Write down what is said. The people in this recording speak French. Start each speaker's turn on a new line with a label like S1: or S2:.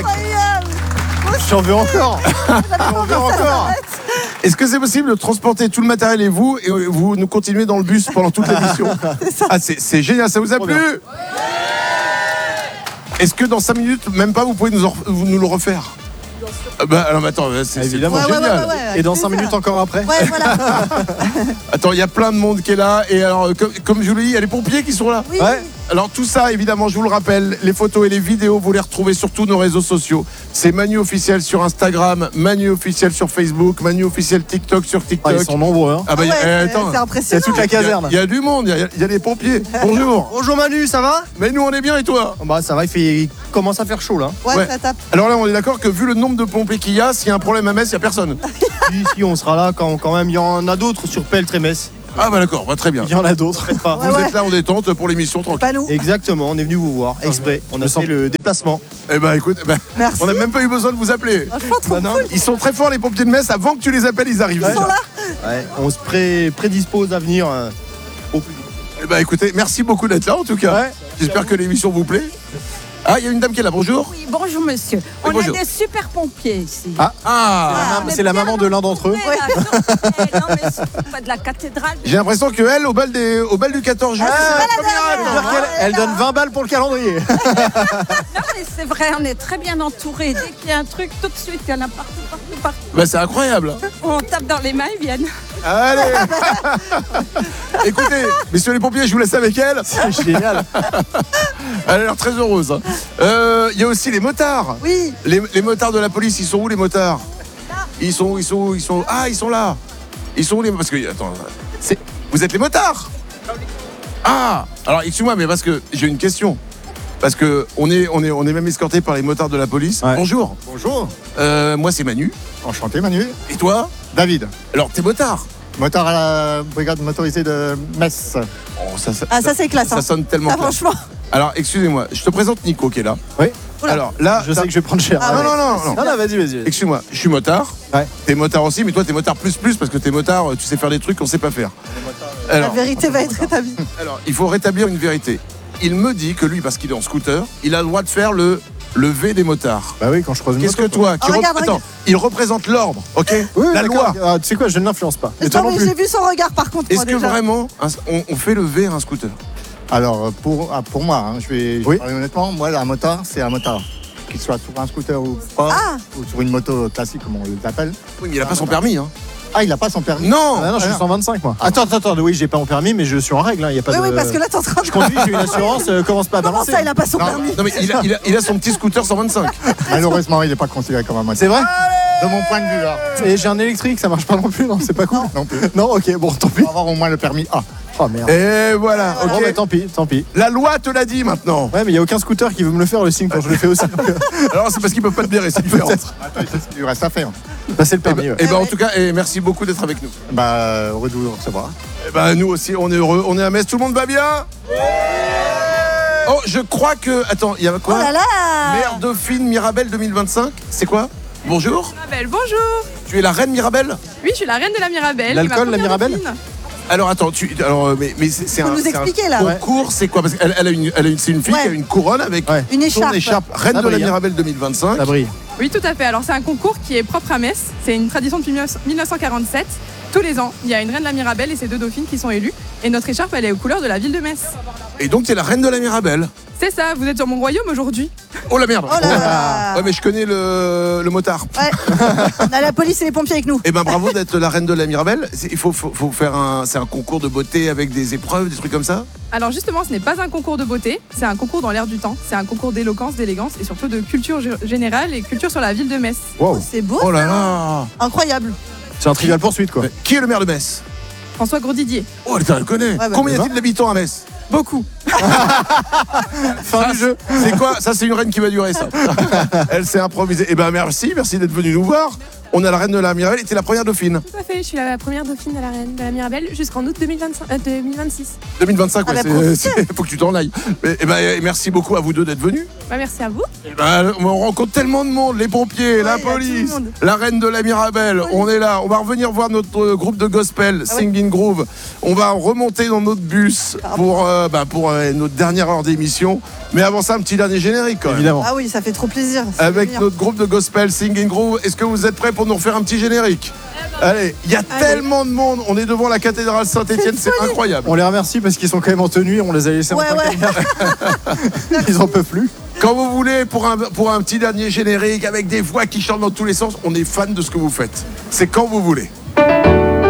S1: J'en veux encore. J'en veux encore.
S2: Est-ce que c'est possible de transporter tout le matériel et vous nous continuez dans le bus pendant toute l'émission? C'est génial, ça vous a plu? Est-ce que dans 5 minutes, même pas, vous pouvez nous le refaire? Alors attends, c'est
S1: évidemment
S2: génial.
S1: Et dans 5 minutes encore après?
S3: Ouais, voilà.
S2: Attends, il y a plein de monde qui est là. Et alors, comme je vous l'ai dit, il y a les pompiers qui sont là.
S3: Oui.
S1: Ouais.
S2: Alors tout ça, évidemment, je vous le rappelle, les photos et les vidéos, vous les retrouvez sur tous nos réseaux sociaux. C'est Manu Officiel sur Instagram, Manu Officiel sur Facebook, Manu Officiel TikTok sur TikTok.
S1: Ils sont nombreux. Hein.
S2: Ah bah, attends,
S3: c'est impressionnant.
S1: Il y a toute la caserne.
S2: il y a du monde, il y a les pompiers. Bonjour.
S1: Bonjour Manu, ça va?
S2: Mais nous, on est bien et toi?
S1: Bah ça va, il commence à faire chaud là.
S3: Ouais,
S2: Ouais.
S3: ça tape.
S2: Alors là, on est d'accord que vu le nombre de pompiers qu'il y a, s'il y a un problème à Metz, il n'y a personne.
S1: Si, on sera là quand même. Il y en a d'autres sur Peltre et Metz.
S2: Ah bah d'accord, très bien.
S1: Il y en a d'autres. Faites pas.
S2: Vous êtes là en détente pour l'émission tranquille.
S3: Pas nous.
S1: Exactement, on est venu vous voir exprès. On a fait le déplacement.
S2: Eh ben écoute,
S3: Merci.
S2: on n'a même pas eu besoin de vous appeler.
S3: Franchement, trop
S1: Bah non.
S3: cool.
S2: Ils sont très forts les pompiers de Metz, avant que tu les appelles, ils arrivent.
S3: Ils sont là.
S1: Ouais, on se prédispose à venir au plus vite.
S2: Eh ben écoutez, merci beaucoup d'être là en tout cas.
S1: Ouais.
S2: J'espère que l'émission vous plaît. Ah, il y a une dame qui est là, bonjour.
S4: Oui, bonjour monsieur. On
S2: bonjour.
S4: a des super pompiers ici.
S2: Ah,
S1: C'est la maman de l'un d'entre eux.
S4: Ouais, là, surtout, non, mais surtout pas de la cathédrale.
S2: j'ai l'impression qu'elle, au bal du 14 juin,
S1: Elle donne 20 balles pour le calendrier.
S4: Non, mais c'est vrai, on est très bien entourés. Dès qu'il y a un truc, tout de suite, il y en a partout.
S2: bah, c'est incroyable.
S4: On tape dans les mains, ils viennent.
S2: Allez. Écoutez, messieurs les pompiers, je vous laisse avec elle.
S1: C'est génial.
S2: Elle a l'air très heureuse. Il y a aussi les motards.
S3: Oui.
S2: Les motards de la police, ils sont où les motards? Ils sont Ah, ils sont là. Ils sont où les... Parce que, attends, vous êtes les motards? Ah, alors excuse-moi, mais parce que j'ai une question. Parce que on est même escorté par les motards de la police.
S1: Ouais.
S2: Bonjour.
S5: Bonjour,
S2: Moi c'est Manu.
S5: enchanté Manu.
S2: Et toi?
S5: David,
S2: Alors t'es motard.
S5: motard à la brigade motorisée de Metz.
S2: Oh, ça
S3: C'est classe.
S2: ça
S3: Hein.
S2: sonne tellement
S3: Ah,
S2: classe.
S3: franchement.
S2: Alors excusez-moi, je te présente Nico qui est là.
S1: Oui.
S3: Oula.
S2: Alors là,
S1: Je sais que je vais prendre cher.
S3: Ah,
S2: non,
S3: ouais.
S2: non, non, non.
S1: Non, vas-y.
S2: Excuse-moi, je suis motard.
S1: Ouais.
S2: T'es motard aussi, mais toi t'es motard plus parce que t'es motard, tu sais faire des trucs qu'on sait pas faire.
S3: La
S2: Alors,
S3: vérité va être établie.
S2: il faut rétablir une vérité. Il me dit que lui, parce qu'il est en scooter, il a le droit de faire le V des motards.
S1: Bah oui, quand je croise une
S2: Qu'est-ce que
S1: moto,
S2: toi, qui
S3: regarde,
S2: Attends, il représente l'ordre, ok?
S1: Oui,
S2: La
S1: d'accord.
S2: loi.
S1: Ah, tu sais quoi, je ne l'influence pas. Et toi
S3: Non,
S1: non
S3: mais
S1: plus.
S3: j'ai vu son regard par contre.
S2: Est-ce
S3: moi,
S2: que
S3: déjà.
S2: vraiment on fait le V à un scooter?
S5: Alors pour moi, hein, je vais
S1: Oui.
S5: parler honnêtement, moi un motard, c'est un motard. Qu'il soit sur un scooter ou pas,
S3: Ah.
S5: ou sur une moto classique comme on l'appelle.
S2: Oui, mais il a pas son permis, hein.
S5: Ah, il n'a pas son permis.
S2: Non.
S1: Ah non, je suis 125 moi. Attends, oui, j'ai pas mon permis, mais je suis en règle. Il y a pas
S3: Oui,
S1: de.
S3: oui, parce que là, t'es en train de.
S1: Je conduis, j'ai une assurance, commence pas à
S3: Comment
S1: balancer.
S3: ça, il a pas son
S5: Non.
S3: permis?
S2: Non mais il a son petit scooter 125.
S5: Malheureusement, il n'est pas considéré comme un motard.
S1: C'est vrai?
S5: De mon point de vue, là.
S1: Et j'ai un électrique, ça marche pas non plus, non, c'est pas cool.
S5: Non plus.
S1: Non, ok, bon, tant pis.
S5: Pour avoir au moins le permis A.
S1: Oh merde.
S2: Et voilà,
S1: Bon,
S2: ok.
S1: bah, tant pis.
S2: La loi te l'a dit maintenant.
S1: Ouais, mais il y a aucun scooter qui veut me le faire le signe quand je le fais aussi.
S2: Alors c'est parce qu'ils peuvent pas te blairer, c'est différent.
S1: Peut-être.
S5: Attends, il lui reste à faire.
S1: Bah, c'est le permis, ouais.
S2: Et ben en
S3: ouais.
S2: tout cas, merci beaucoup d'être avec nous.
S5: Bah, heureux de vous recevoir.
S2: Et ben nous aussi, on est heureux, on est à Metz, tout le monde va bien? Oh, je crois que... Attends, il y a
S3: Oh
S2: quoi?
S3: là là.
S2: Mère Dauphine Mirabelle 2025, c'est quoi? Bonjour,
S6: Mirabelle, bonjour.
S2: tu es la reine Mirabelle?
S6: Oui, je suis la reine de la Mirabelle.
S1: L'alcool,
S6: ma
S1: la
S6: première
S1: Mirabelle
S6: dauphine.
S2: Alors attends, mais c'est
S3: Faut
S2: un,
S3: nous
S2: c'est
S3: expliquer,
S2: un
S3: là.
S2: concours, c'est quoi? Parce qu'elle c'est une fille
S3: Ouais.
S2: qui a une couronne avec
S1: Ouais.
S3: Une
S2: son
S3: écharpe.
S2: écharpe reine
S1: Ça
S2: de la
S1: brille, hein.
S2: Mirabelle 2025.
S1: Ça brille.
S6: Oui, tout à fait. Alors, c'est un concours qui est propre à Metz. C'est une tradition depuis 1947. Tous les ans, il y a une reine de la Mirabelle et ses deux dauphines qui sont élues. Et notre écharpe, elle est aux couleurs de la ville de Metz.
S2: Et donc t'es la reine de la Mirabelle.
S6: C'est ça, vous êtes sur mon royaume aujourd'hui.
S2: Oh la merde.
S3: Oh là là.
S2: Ouais mais je connais le motard.
S3: Ouais. On a la police et les pompiers avec nous.
S2: Eh ben bravo d'être la reine de la Mirabelle. Il faut faire c'est un concours de beauté avec des épreuves, des trucs comme ça.
S6: Alors justement, ce n'est pas un concours de beauté, c'est un concours dans l'air du temps. C'est un concours d'éloquence, d'élégance et surtout de culture générale et culture sur la ville de Metz.
S1: Wow.
S3: C'est beau.
S2: Oh là là.
S3: Incroyable.
S1: C'est un trivial poursuite, quoi.
S2: Qui est le maire de Metz?
S6: François Grosdidier.
S2: Oh elle le connaît.
S3: bah,
S2: Combien y a-t-il d'habitants à Metz?
S6: Beaucoup.
S2: Fin du jeu. C'est quoi? Ça c'est une reine qui va durer ça. Elle s'est improvisée. Eh ben merci d'être venu nous voir. On a la reine de la Mirabelle et t'es la première dauphine.
S7: Tout à fait, je suis la première dauphine de la reine de la Mirabelle jusqu'en août 2026.
S2: 2025,
S3: Ah,
S2: ouais, faut que tu t'en ailles. Merci beaucoup à vous deux d'être venus.
S7: Bah, merci à vous.
S2: On rencontre tellement de monde, les pompiers, la
S3: il y a tout le
S2: police,
S3: monde.
S2: la reine de la Mirabelle, on est là. On va revenir voir notre groupe de gospel, Singing Groove. On va remonter dans notre bus pour notre dernière heure d'émission. Mais avant ça, un petit dernier générique quand même.
S1: Évidemment.
S3: Ah oui, ça fait trop plaisir. Ça fait
S2: Avec
S3: plaisir.
S2: notre groupe de gospel, Singing Groove. Est-ce que vous êtes prêts pour nous refaire un petit générique? Allez, il y a tellement de monde. On est devant la cathédrale Saint-Étienne, c'est incroyable.
S5: On les remercie parce qu'ils sont quand même en tenue. On les a laissés en
S3: Ouais,
S5: train
S3: ouais.
S5: Ils en peuvent plus.
S2: Quand vous voulez, pour un petit dernier générique avec des voix qui chantent dans tous les sens, on est fan de ce que vous faites. C'est quand vous voulez.